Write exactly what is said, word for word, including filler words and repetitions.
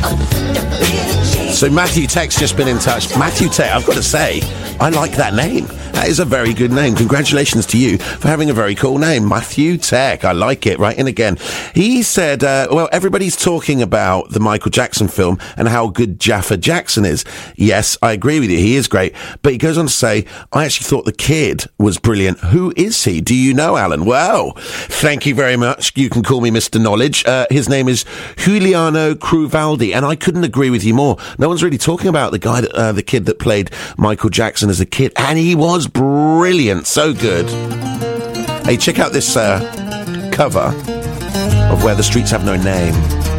So Matthew Tech's just been in touch. Matthew Tech, I've got to say, I like that name. That is a very good name. Congratulations to you for having a very cool name. Matthew Tech. I like it. Right in again. He said, uh, well, everybody's talking about the Michael Jackson film and how good Jaffa Jackson is. Yes, I agree with you. He is great. But he goes on to say, I actually thought the kid was brilliant. Who is he? Do you know, Alan? Well, thank you very much. You can call me Mister Knowledge. Uh, his name is Giuliano Cruvaldi, and I couldn't agree with you more. No one's really talking about the guy, that, uh, the kid that played Michael Jackson as a kid, and he was brilliant. So good. Hey, check out this uh, cover of Where the Streets Have No Name.